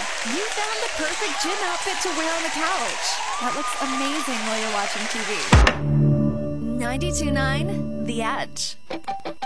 You found the perfect gym outfit to wear on the couch. That looks amazing while you're watching TV. 92.9 The Edge.